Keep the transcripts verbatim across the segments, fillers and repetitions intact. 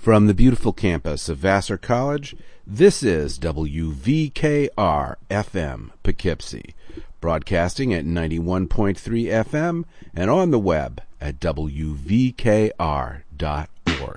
From the beautiful campus of Vassar College, this is W V K R F M Poughkeepsie, broadcasting at ninety-one point three F M and on the web at W V K R dot org.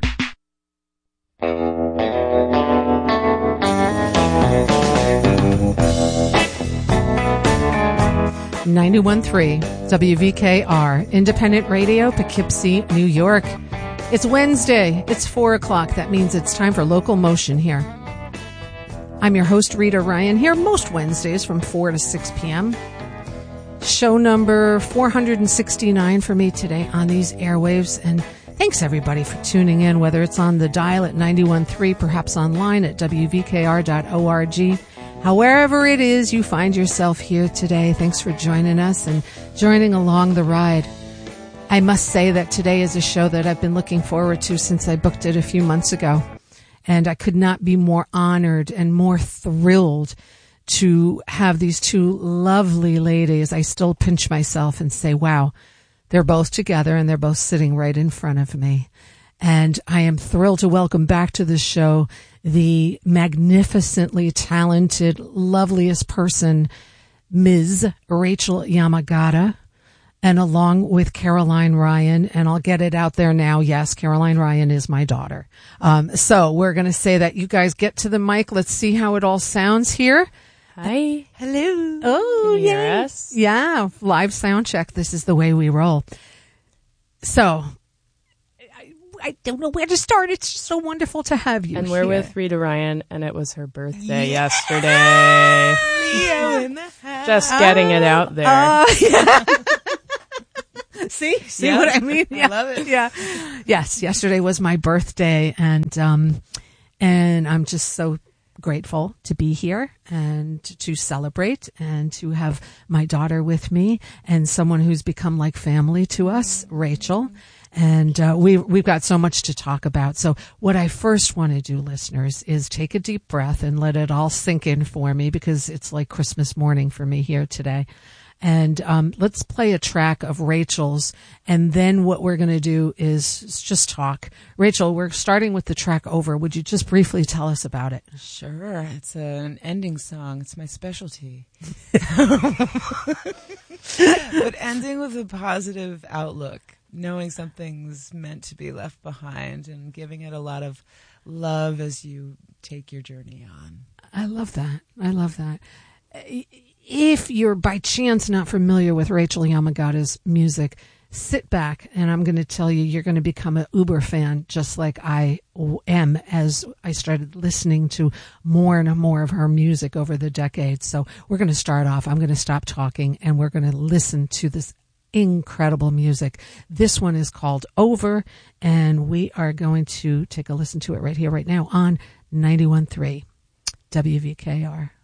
ninety-one point three W V K R, Independent Radio, Poughkeepsie, New York. It's Wednesday. It's four o'clock. That means it's time for Local Motion here. I'm your host, Rita Ryan, here most Wednesdays from four to six p.m. Show number four hundred sixty-nine for me today on these airwaves. And thanks, everybody, for tuning in, whether it's on the dial at ninety-one point three, perhaps online at W V K R dot org. However it is you find yourself here today, thanks for joining us and joining along the ride. I must say that today is a show that I've been looking forward to since I booked it a few months ago. And I could not be more honored and more thrilled to have these two lovely ladies. I still pinch myself and say, wow, they're both together and they're both sitting right in front of me. And I am thrilled to welcome back to the show the magnificently talented, loveliest person, Miz Rachel Yamagata, and along with Caroline Ryan. And I'll get it out there now. Yes, Caroline Ryan is my daughter. Um, so we're going to say that you guys get to the mic. Let's see how it all sounds here. Hi. Hello. Oh, Can you hear yeah. us? Yeah. Live sound check. This is the way we roll. So I, I don't know where to start. It's so wonderful to have you And we're here. with Rita Ryan, and it was her birthday yeah. yesterday. Leo in the house. Just getting it out there. Oh, yeah. See? See yeah. what I mean? Yeah. I love it. Yeah. Yes. Yesterday was my birthday, and, um, and I'm just so grateful to be here and to celebrate and to have my daughter with me and someone who's become like family to us, Rachel. And uh, we, we've got so much to talk about. So what I first want to do, listeners, is take a deep breath and let it all sink in for me, because it's like Christmas morning for me here today. And um, let's play a track of Rachel's, and then what we're going to do is, is just talk. Rachel, we're starting with the track Over. Would you just briefly tell us about it? Sure. It's a, an ending song. It's my specialty. But ending with a positive outlook, knowing something's meant to be left behind and giving it a lot of love as you take your journey on. I love that. I love that. If you're by chance not familiar with Rachel Yamagata's music, sit back, and I'm going to tell you, you're going to become an Uber fan, just like I am, as I started listening to more and more of her music over the decades. So we're going to start off. I'm going to stop talking, and we're going to listen to this incredible music. This one is called Over, and we are going to take a listen to it right here, right now on ninety-one point three W V K R.